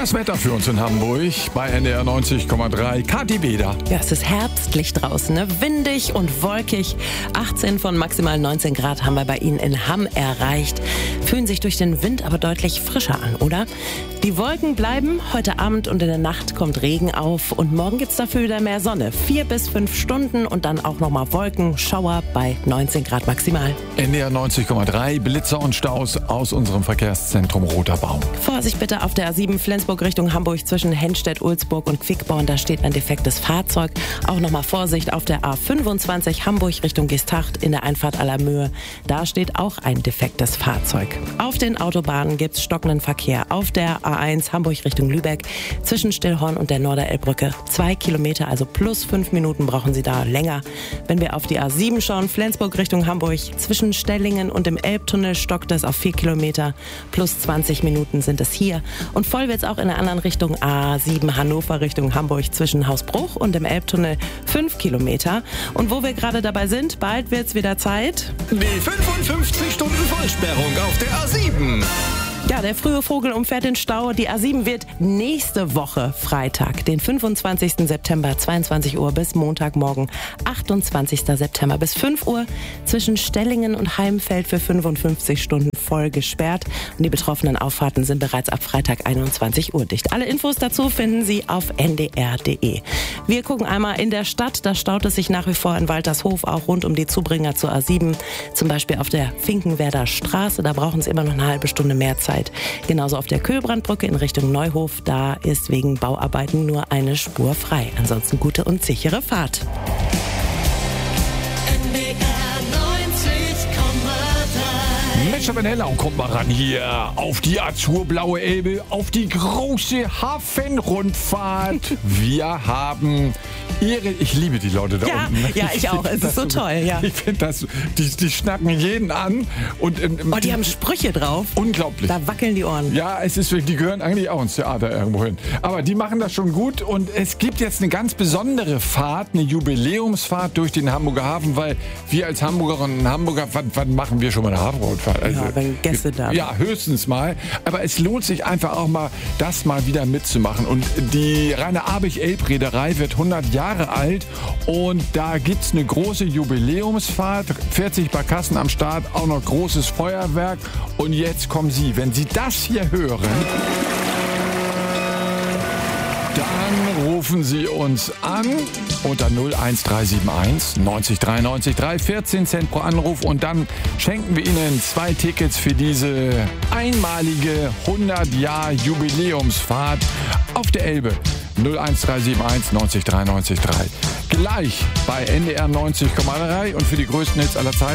Das Wetter für uns in Hamburg bei NDR 90,3. Kathi Beder. Ja, es ist herbstlich draußen, ne? Windig und wolkig. 18 von maximal 19 Grad haben wir bei Ihnen in Hamm erreicht. Fühlen sich durch den Wind aber deutlich frischer an, oder? Die Wolken bleiben. Heute Abend und in der Nacht kommt Regen auf. Und morgen gibt's dafür wieder mehr Sonne. 4 bis 5 Stunden und dann auch nochmal Wolken, Schauer bei 19 Grad maximal. NDR 90,3. Blitzer und Staus aus unserem Verkehrszentrum Roter Baum. Vorsicht bitte auf der A7 Flensburg Richtung Hamburg zwischen Henstedt, Ulzburg und Quickborn. Da steht ein defektes Fahrzeug. Auch nochmal Vorsicht auf der A25 Hamburg Richtung Geesthacht in der Einfahrt Allermöhe. Da steht auch ein defektes Fahrzeug. Auf den Autobahnen gibt's stockenden Verkehr. Auf der A1 Hamburg Richtung Lübeck zwischen Stillhorn und der Norderelbbrücke. 2 Kilometer, also plus 5 Minuten brauchen Sie da länger. Wenn wir auf die A7 schauen, Flensburg Richtung Hamburg, zwischen Stellingen und dem Elbtunnel stockt es auf 4 Kilometer. Plus 20 Minuten sind es hier. Und voll wird's auch in der anderen Richtung A7 Hannover Richtung Hamburg zwischen Hausbruch und dem Elbtunnel 5 Kilometer. Und wo wir gerade dabei sind, bald wird's wieder Zeit. Die 55 Stunden Vollsperrung auf der A7. Ja, der frühe Vogel umfährt den Stau. Die A7 wird nächste Woche Freitag, den 25. September, 22 Uhr bis Montagmorgen, 28. September bis 5 Uhr zwischen Stellingen und Heimfeld für 55 Stunden voll gesperrt. Und die betroffenen Auffahrten sind bereits ab Freitag 21 Uhr dicht. Alle Infos dazu finden Sie auf ndr.de. Wir gucken einmal in der Stadt. Da staut es sich nach wie vor in Waltershof, auch rund um die Zubringer zur A7. Zum Beispiel auf der Finkenwerder Straße. Da brauchen Sie immer noch eine halbe Stunde mehr Zeit. Genauso auf der Köhlbrandbrücke in Richtung Neuhof. Da ist wegen Bauarbeiten nur eine Spur frei. Ansonsten gute und sichere Fahrt. Mensch, Hellau, kommt mal ran hier auf die azurblaue Elbe, auf die große Hafenrundfahrt. Wir haben ich liebe die Leute da unten. Ja, ich auch. Es ist so toll, ja. Ich finde das, die schnacken jeden an. Und, die haben Sprüche drauf. Unglaublich. Da wackeln die Ohren. Ja, die gehören eigentlich auch ins Theater irgendwo hin. Aber die machen das schon gut und es gibt jetzt eine ganz besondere Fahrt, eine Jubiläumsfahrt durch den Hamburger Hafen, weil wir als Hamburgerinnen und Hamburger, wann machen wir schon mal eine Hafenrundfahrt? Also, ja, wenn Gäste da sind. Ja, höchstens mal. Aber es lohnt sich einfach auch mal, das mal wieder mitzumachen. Und die Rainer-Abich-Elb-Reederei wird 100 Jahre alt und da gibt's eine große Jubiläumsfahrt, 40 Barkassen am Start, auch noch großes Feuerwerk und jetzt kommen Sie, wenn Sie das hier hören, dann rufen Sie uns an unter 01371 90 93 3, 14 Cent pro Anruf und dann schenken wir Ihnen 2 Tickets für diese einmalige 100-Jahr-Jubiläumsfahrt auf der Elbe. 01371 90 93 3. Gleich bei NDR 90,3 und für die größten Hits aller Zeiten.